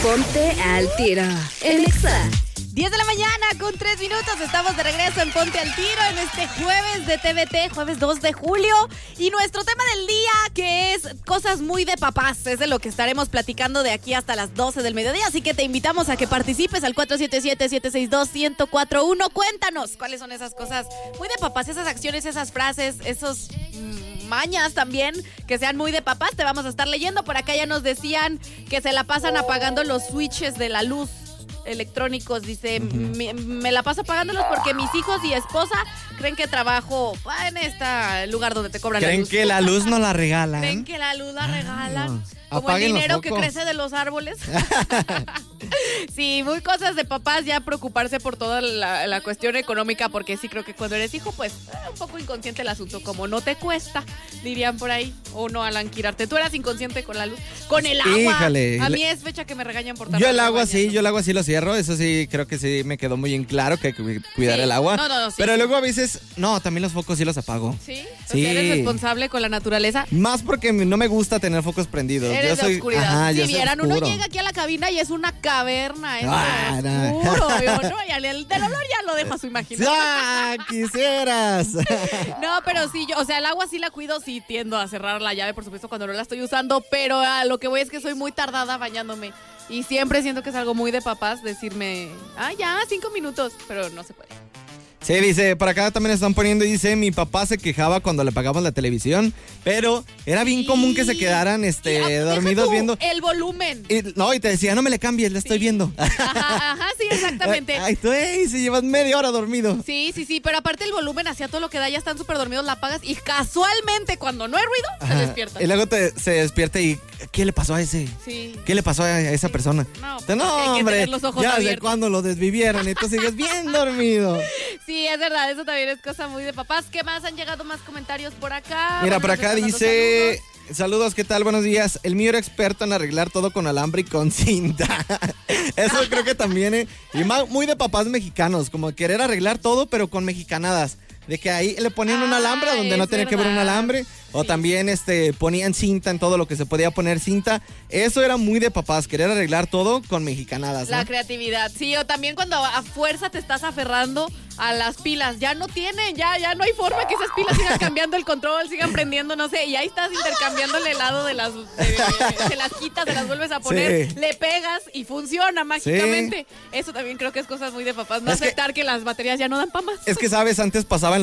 Ponte al Tiro en Exa. 10 de la mañana con 3 minutos. Estamos de regreso en Ponte al Tiro en este jueves de TVT, jueves 2 de julio. Y nuestro tema del día, que es cosas muy de papás, es de lo que estaremos platicando de aquí hasta las 12 del mediodía. Así que te invitamos a que participes al 477-762-1041. Cuéntanos cuáles son esas cosas muy de papás, esas acciones, esas frases, esos mañas también que sean muy de papás. Te vamos a estar leyendo. Por acá ya nos decían que se la pasan apagando los switches de la luz electrónicos. Dice, me la paso pagándolos porque mis hijos y esposa creen que trabajo en este lugar donde te cobran la luz. ¿Creen que la luz no la regalan? ¿Creen que la luz la regalan? No. Como Apaguen el dinero los que focos. crece de los árboles. Sí, muy cosas de papás, ya preocuparse por toda la cuestión económica, porque sí creo que cuando eres hijo, pues un poco inconsciente el asunto, como no te cuesta, dirían por ahí, o no, Alan Quirarte. Tú eras inconsciente con la luz, con el agua. Híjole. A mí es fecha que me regañan por tanto. Yo el agua sí lo cierro, eso sí, creo que sí me quedó muy en claro que hay que cuidar Sí. el agua. No, sí. Pero luego a veces, no, también los focos sí los apago. ¿Sí? O Sí. sea, ¿eres responsable con la naturaleza? Más porque no me gusta tener focos prendidos. Eres de oscuridad. Ajá, yo Si soy vieran, uno oscuro. llega aquí a la cabina y es una caverna. Es No. oscuro, ¿no? Y del olor ya lo dejo a su imaginación. ¡Ah, quisieras! No, pero sí, o sea, el agua sí la cuido, sí tiendo a cerrar la llave, por supuesto, cuando no la estoy usando, pero a lo que voy es que soy muy tardada bañándome. Y siempre siento que es algo muy de papás decirme, ya, 5 minutos, pero no se puede. Sí, dice, por acá también están poniendo, dice, mi papá se quejaba cuando le pagamos la televisión, pero era bien común que se quedaran dormidos tú, viendo. El volumen. Y te decía, no me le cambies, la estoy viendo. Ajá, sí, exactamente. Ay, tú, si llevas media hora dormido. Sí, pero aparte el volumen hacía todo lo que da, ya están súper dormidos, la apagas y casualmente cuando no hay ruido, se despierta. Y luego se despierta y, ¿qué le pasó a ese? Sí. ¿Qué le pasó a esa persona? No, No, hay que hombre, tener los ojos ya abiertos. sé cuándo lo desvivieron y tú sigues bien dormido. Sí, es verdad, eso también es cosa muy de papás. ¿Qué más? Han llegado más comentarios por acá. Mira, Bueno, por acá nos están dice, dando saludos, ¿qué tal? Buenos días. El mío era experto en arreglar todo con alambre y con cinta. Eso creo que también, y muy de papás mexicanos, como querer arreglar todo, pero con mexicanadas. De que ahí le ponían un alambre donde no es tenía que ver un verdad. alambre. O Sí. también ponían cinta en todo lo que se podía poner cinta. Eso era muy de papás, querer arreglar todo con mexicanadas, ¿no? La creatividad, sí, o también cuando a fuerza te estás aferrando a las pilas, ya no tienen, ya no hay forma que esas pilas sigan cambiando el control, sigan prendiendo, no sé, y ahí estás intercambiando el helado se las quitas, se las vuelves a poner, Sí. le pegas y funciona mágicamente. Eso también creo que es cosas muy de papás, no Es que- aceptar que las baterías ya no dan para más. Es que, ¿sabes? Antes pasaban